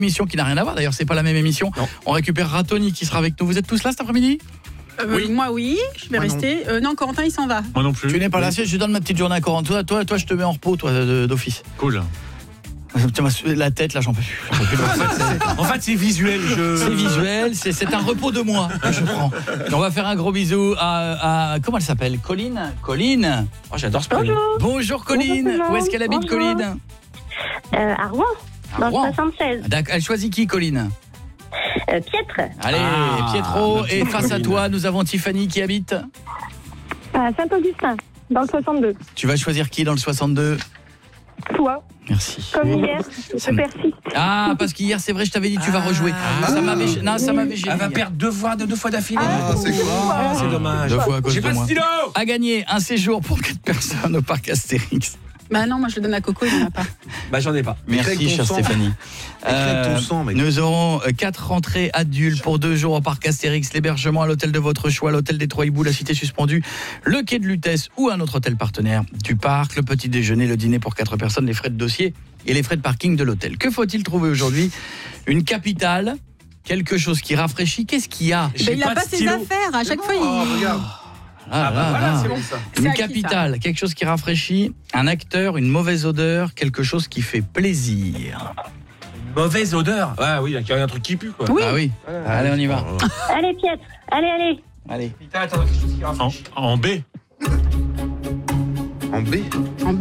émission qui n'a rien à voir, d'ailleurs c'est pas la même émission. Non. On récupérera Tony qui sera avec nous. Vous êtes tous là cet après-midi? Oui. Moi oui, je vais rester. Non, Corentin il s'en va. Moi non plus. Tu n'es pas là, je donne ma petite journée à Corentin. Toi je te mets en repos toi d'office. Cool. La tête là j'en peux plus. En fait c'est visuel. C'est visuel, c'est un repos de moi que je prends. Et on va faire un gros bisou à comment elle s'appelle? Colline. Oh, j'adore ce prénom. Bonjour Colline. Bonjour, Où est-ce qu'elle habite bonjour. Colline? À Rouen, dans Rouen. le 76. D'accord, elle choisit qui Colline? Pietre, Allez, Pietro, et face à toi, nous avons Tiffany qui habite. à Saint-Augustin, dans le 62. Tu vas choisir qui dans le 62? Toi, Merci. comme hier, Ça je me- persiste. Ah, parce qu'hier, c'est vrai, je t'avais dit tu vas rejouer. Ça m'avait gêné. Elle va perdre deux fois d'affilée. c'est quoi? Ah, c'est dommage. Deux fois à cause J'ai de pas de moi. stylo. À gagner un séjour pour 4 personnes au parc Astérix. Bah non, moi je le donne à Coco, il n'en a pas. Bah j'en ai pas. Merci, avec ton chère sang. Stéphanie. avec ton sang, mec. Nous aurons 4 rentrées adultes pour 2 jours au parc Astérix, l'hébergement à l'hôtel de votre choix, l'hôtel des Trois Hiboux, la Cité Suspendue, le quai de Lutèce ou un autre hôtel partenaire du parc, le petit déjeuner, le dîner pour 4 personnes, les frais de dossier et les frais de parking de l'hôtel. Que faut-il trouver aujourd'hui? Une capitale, quelque chose qui rafraîchit. Qu'est-ce qu'il y a? Bah, il a pas ses affaires, à chaque fois il... Regarde. Voilà, c'est bon. ça. C'est Une à qui, ça? capitale, quelque chose qui rafraîchit, un acteur, une mauvaise odeur, quelque chose qui fait plaisir. Mauvaise odeur. Ah oui, il y a un truc qui pue quoi. Oui. Ah oui. Allez, on y va. Allez, Pietre, allez. Allez. Attends, quelque chose qui rafraîchit. En B.